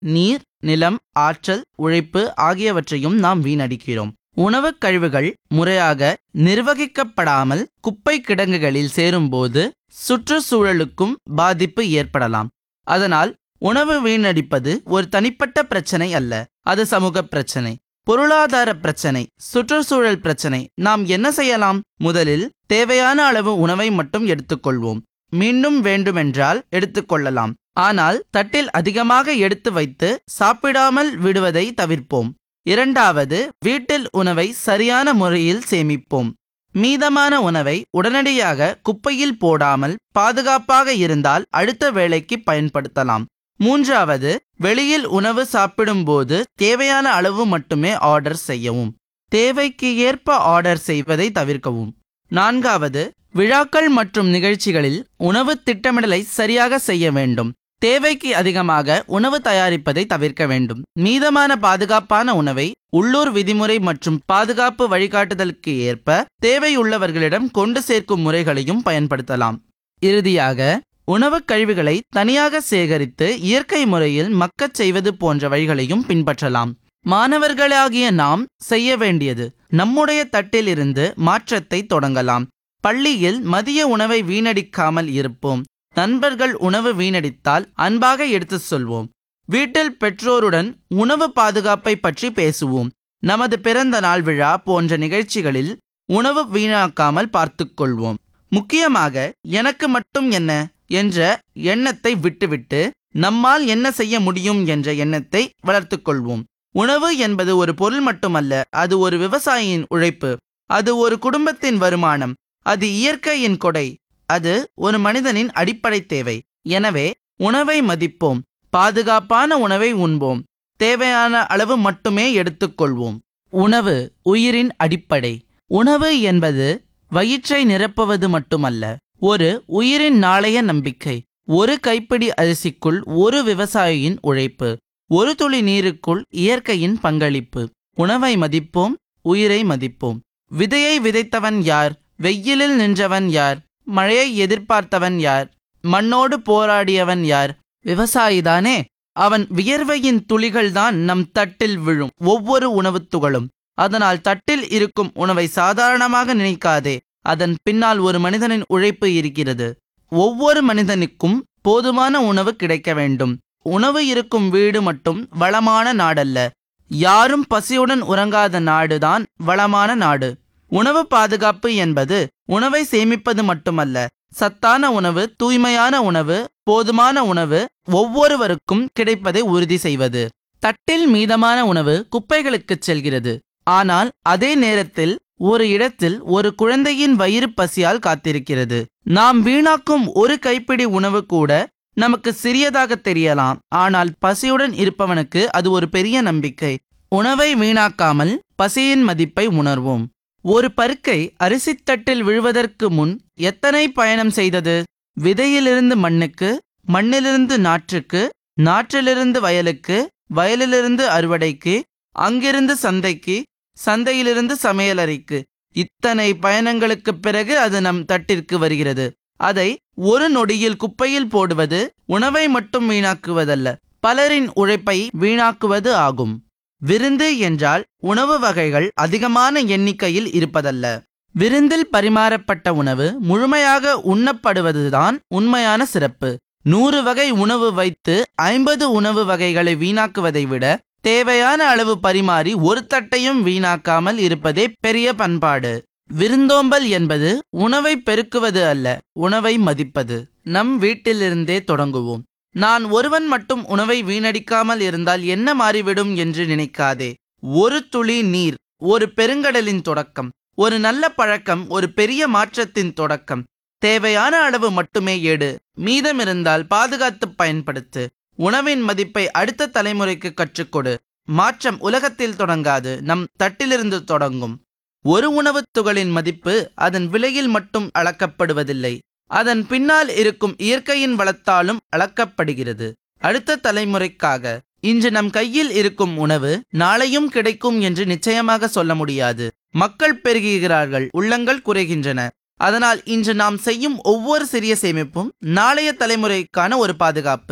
நீர், நிலம், ஆற்றல், உழைப்பு ஆகியவற்றையும் நாம் வீணடிக்கிறோம். உணவுக் கழிவுகள் முறையாக நிர்வகிக்கப்படாமல் குப்பை கிடங்குகளில் சேரும்போது சுற்றுச்சூழலுக்கும் பாதிப்பு ஏற்படலாம். அதனால் உணவு வீணடிப்பது ஒரு தனிப்பட்ட பிரச்சனை அல்ல, அது சமூக பிரச்சனை, பொருளாதார பிரச்சனை, சுற்றுச்சூழல் பிரச்சனை. நாம் என்ன செய்யலாம்? முதலில் தேவையான அளவு உணவை மட்டும் எடுத்துக்கொள்வோம். மீண்டும் வேண்டுமென்றால் எடுத்துக்கொள்ளலாம். ஆனால் தட்டில் அதிகமாக எடுத்து வைத்து சாப்பிடாமல் விடுவதை தவிர்ப்போம். இரண்டாவது, வீட்டில் உணவை சரியான முறையில் சேமிப்போம். மீதமான உணவை உடனடியாக குப்பையில் போடாமல் பாதுகாப்பாக இருந்தால் அடுத்த வேளைக்கு பயன்படுத்தலாம். மூன்றாவது, வெளியில் உணவு சாப்பிடும்போது தேவையான அளவு மட்டுமே ஆர்டர் செய்யவும். தேவைக்கு ஏற்ப ஆர்டர் செய்வதை தவிர்க்கவும். நான்காவது, விழாக்கள் மற்றும் நிகழ்ச்சிகளில் உணவு திட்டமிடலை சரியாக செய்ய வேண்டும். தேவைக்கு அதிகமாக உணவு தயாரிப்பதை தவிர்க்க வேண்டும். மீதமான பாதுகாப்பான உணவை உள்ளூர் விதிமுறை மற்றும் பாதுகாப்பு வழிகாட்டுதலுக்கு ஏற்ப தேவையுள்ளவர்களிடம் கொண்டு சேர்க்கும் முறைகளையும் பயன்படுத்தலாம். இறுதியாக, உணவுக் கழிவுகளை தனியாக சேகரித்து இயற்கை முறையில் மக்கச் செய்வது போன்ற வழிகளையும் பின்பற்றலாம். மாணவர்களாகிய நாம் செய்ய வேண்டியது, நம்முடைய தட்டில் இருந்து மாற்றத்தை தொடங்கலாம். பள்ளியில் மதிய உணவை வீணடிக்காமல் இருப்போம். நண்பர்கள் உணவு வீணடித்தால் அன்பாக எடுத்து சொல்வோம். வீட்டில் பெற்றோருடன் உணவு பாதுகாப்பை பற்றி பேசுவோம். நமது பிறந்த நாள் விழா போன்ற நிகழ்ச்சிகளில் உணவு வீணாக்காமல் பார்த்துக்கொள்வோம். முக்கியமாக எனக்கு மட்டும் என்ன என்ற எண்ணத்தை விட்டுவிட்டு நம்மால் என்ன செய்ய முடியும் என்ற எண்ணத்தை வளர்த்துக் கொள்வோம். உணவு என்பது ஒரு பொருள் மட்டுமல்ல, அது ஒரு விவசாயியின் உழைப்பு, அது ஒரு குடும்பத்தின் வருமானம், அது இயற்கையின் கொடை, அது ஒரு மனிதனின் அடிப்படை தேவை. எனவே உணவை மதிப்போம், பாதுகாப்பான உணவை உண்போம், தேவையான அளவு மட்டுமே எடுத்துக்கொள்வோம். உணவு உயிரின் அடிப்படை. உணவு என்பது வயிற்றை நிரப்புவது மட்டுமல்ல, ஒரு உயிரின் நாளைய நம்பிக்கை. ஒரு கைப்பிடி அரிசிக்குள் ஒரு விவசாயியின் உழைப்பு, ஒரு துளி நீருக்குள் இயற்கையின் பங்களிப்பு. உணவை மதிப்போம், உயிரை மதிப்போம். விதையை விதைத்தவன் யார்? வெயிலில் நின்றவன் யார்? மழையை எதிர்பார்த்தவன் யார்? மண்ணோடு போராடியவன் யார்? விவசாயிதானே. அவன் வியர்வையின் துளிகள்தான் நம் தட்டில் விழும் ஒவ்வொரு உணவுத் துகளும். அதனால் தட்டில் இருக்கும் உணவை சாதாரணமாக நினைக்காதே. அதன் பின்னால் ஒரு மனிதனின் உழைப்பு இருக்கிறது. ஒவ்வொரு மனிதனுக்கும் போதுமான உணவு கிடைக்க வேண்டும். உணவு இருக்கும் வீடு மட்டும் வளமான நாடல்ல, யாரும் பசியுடன் உறங்காத நாடுதான் வளமான நாடு. உணவு பாதுகாப்பு என்பது உணவை சேமிப்பது மட்டுமல்ல, சத்தான உணவு, தூய்மையான உணவு, போதுமான உணவு ஒவ்வொருவருக்கும் கிடைப்பதை உறுதி செய்வது. தட்டில் மீதமான உணவு குப்பைகளுக்கு செல்கிறது. ஆனால் அதே நேரத்தில் ஒரு இடத்தில் ஒரு குழந்தையின் வயிறு பசியால் காத்திருக்கிறது. நாம் வீணாக்கும் ஒரு கைப்பிடி உணவு கூட நமக்கு சிறியதாக தெரியலாம், ஆனால் பசியுடன் இருப்பவனுக்கு அது ஒரு பெரிய நம்பிக்கை. உணவை வீணாக்காமல் பசியின் மதிப்பை உணர்வோம். ஒரு பருக்கை அரிசித்தட்டில் விழுவதற்கு முன் எத்தனை பயணம் செய்தது? விதையிலிருந்து மண்ணுக்கு, மண்ணிலிருந்து நாற்றுக்கு, நாற்றிலிருந்து வயலுக்கு, வயலிலிருந்து அறுவடைக்கு, அங்கிருந்து சந்தைக்கு, சந்தையிலிருந்து சமையலறைக்கு. இத்தனை பயணங்களுக்கு பிறகு அது நம் தட்டிற்கு வருகிறது. அதை ஒரு நொடியில் குப்பையில் போடுவது உணவை மட்டும் வீணாக்குவதல்ல, பலரின் உழைப்பை வீணாக்குவது ஆகும். விருந்து என்றால் உணவு வகைகள் அதிகமான எண்ணிக்கையில் இருப்பதல்ல. விருந்தில் பரிமாறப்பட்ட உணவு முழுமையாக உண்ணப்படுவதுதான் உண்மையான சிறப்பு. 100 வகை உணவு வைத்து 50 உணவு வகைகளை வீணாக்குவதை விட தேவையான அளவு பரிமாறி ஒரு தட்டையும் வீணாக்காமல் இருப்பதே பெரிய பண்பாடு. விருந்தோம்பல் என்பது உணவை பெருக்குவது அல்ல, உணவை மதிப்பது. நம் வீட்டிலிருந்தே தொடங்குவோம். நான் ஒருவன் மட்டும் உணவை வீணடிக்காமல் இருந்தால் என்ன மாறிவிடும் என்று நினைக்காதே. ஒரு துளி நீர் ஒரு பெருங்கடலின் தொடக்கம். ஒரு நல்ல பழக்கம் ஒரு பெரிய மாற்றத்தின் தொடக்கம். தேவையான அளவு மட்டுமே எடு, மீதம் இருந்தால் பாதுகாத்து பயன்படுத்து. உணவின் மதிப்பை அடுத்த தலைமுறைக்கு கற்றுக்கொடு. மாற்றம் உலகத்தில் தொடங்காது, நம் தட்டிலிருந்து தொடங்கும். ஒரு உணவுத் துகளின் மதிப்பு அதன் விலையில் மட்டும் அளக்கப்படுவதில்லை, அதன் பின்னால் இருக்கும் இயற்கையின் வளத்தாலும் அளக்கப்படுகிறது. அடுத்த தலைமுறைக்காக. இன்று நம் கையில் இருக்கும் உணவு நாளையும் கிடைக்கும் என்று நிச்சயமாக சொல்ல முடியாது. மக்கள் பெருகுகிறார்கள், உள்ளங்கள் குறைகின்றன. அதனால் இன்று நாம் செய்யும் ஒவ்வொரு சிறிய சேமிப்பும் நாளைய தலைமுறைக்கான ஒரு பாதுகாப்பு.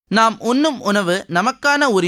நாம் உண்ணும் உணவு நமக்கான உரிமை